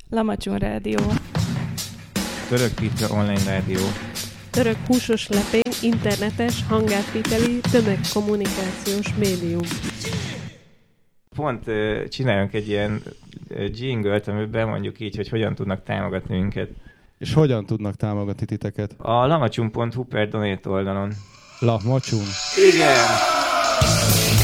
Lamacson Rádió. Török Pizza Online Rádió. Török húsos lepény, internetes, hangátviteli, tömegkommunikációs médium. Pont csináljunk egy ilyen jingle-t, amiben mondjuk így, hogy hogyan tudnak támogatni minket. És hogyan tudnak támogatni titeket? A lamacsun.hu/donate oldalon. Lamacsun. Igen!